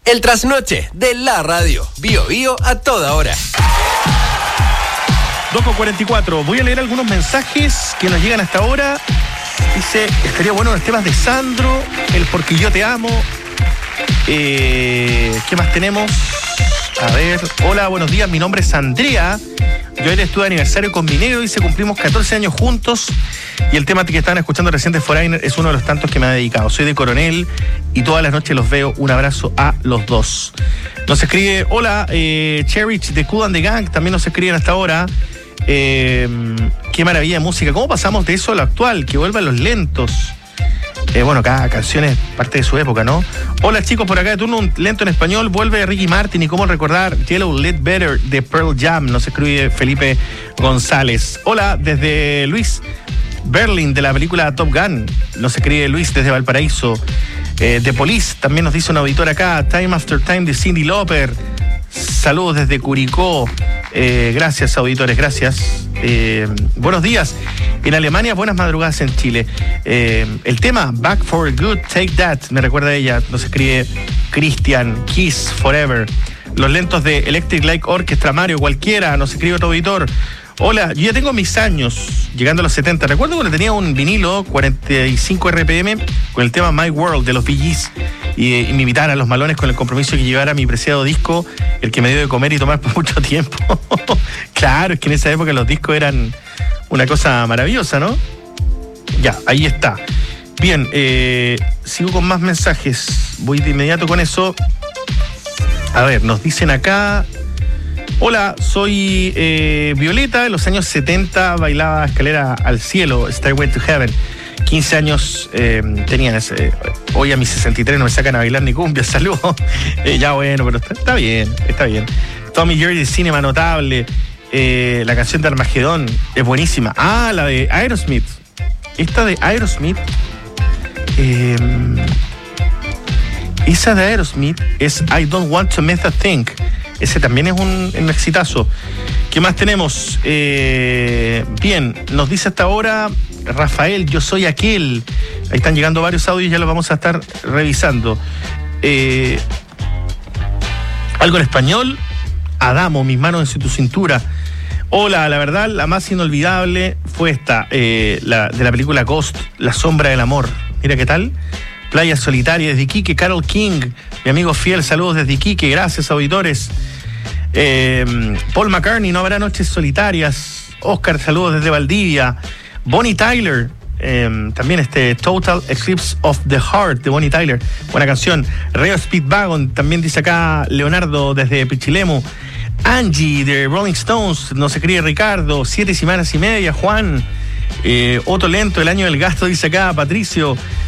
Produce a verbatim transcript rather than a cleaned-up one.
El trasnoche de la radio. Bio Bio a toda hora. dos con cuarenta y cuatro. Voy a leer algunos mensajes que nos llegan hasta ahora. Dice, estaría bueno los temas de Sandro, el Porque Yo Te Amo. Eh, ¿Qué más tenemos? A ver, hola, buenos días, mi nombre es Andrea. Yo ayer estuve de aniversario con mi negro y se cumplimos catorce años juntos. Y el tema que estaban escuchando recién de Foreigner es uno de los tantos que me ha dedicado. Soy de Coronel y todas las noches los veo. Un abrazo a los dos. Nos escribe, hola, eh, Cherich de Kool and the Gang. También nos escriben hasta ahora. Eh, qué maravilla de música. ¿Cómo pasamos de eso a lo actual? Que vuelvan los lentos. Eh, bueno, cada canción es parte de su época, ¿no? Hola chicos, por acá de turno, un lento en español. Vuelve Ricky Martin y cómo recordar Yellow Lit Better de Pearl Jam. Nos escribe Felipe González. Hola, desde Luis Berlin de la película Top Gun. Nos escribe Luis desde Valparaíso. Eh, de Police también nos dice un auditor acá. Time After Time de Cyndi Lauper. Saludos desde Curicó. Eh, gracias, auditores, gracias. Eh, buenos días. En Alemania, buenas madrugadas en Chile. Eh, el tema Back for Good, Take That, me recuerda a ella. Nos escribe Christian, Kiss Forever. Los lentos de Electric Light Orchestra, Mario, cualquiera. Nos escribe otro auditor. Hola, yo ya tengo mis años, llegando a los setenta. Recuerdo cuando tenía un vinilo cuarenta y cinco R P M con el tema My World de los Bee Gees y, y me invitaran a los malones con el compromiso de que llevara mi preciado disco, el que me dio de comer y tomar por mucho tiempo. Claro, es que en esa época los discos eran una cosa maravillosa, ¿no? Ya, ahí está. Bien, eh, sigo con más mensajes. Voy de inmediato con eso. A ver, nos dicen acá... Hola, soy eh, Violeta. En los años setenta bailaba Escalera al Cielo, Stairway to Heaven. quince años eh, tenían ese. Hoy a mis sesenta y tres no me sacan a bailar ni cumbia. Saludos. Eh, ya bueno, pero está, está bien, está bien. Tommy Jerry de Cinema, notable. Eh, la canción de Armagedón es buenísima. Ah, la de Aerosmith. Esta de Aerosmith. Eh, esa de Aerosmith es I Don't Want to Miss a Thing. Ese también es un, un exitazo. ¿Qué más tenemos? Eh, bien, nos dice hasta ahora Rafael, yo soy aquel. Ahí están llegando varios audios, ya los vamos a estar revisando. Eh, algo en español. Adamo, mis manos en tu cintura. Hola, la verdad, la más inolvidable fue esta, eh, la, de la película Ghost, La Sombra del Amor. Mira qué tal. Playa Solitaria desde Iquique, Carol King, mi amigo fiel, saludos desde Iquique, gracias auditores. Eh, Paul McCartney, No habrá noches solitarias. Oscar, saludos desde Valdivia. Bonnie Tyler, eh, también este Total Eclipse of the Heart de Bonnie Tyler, buena canción. Reo Speedwagon, también dice acá Leonardo desde Pichilemu. Angie de Rolling Stones, nos escribe Ricardo. Siete semanas y media, Juan. Eh, otro lento, El año del gasto, dice acá Patricio.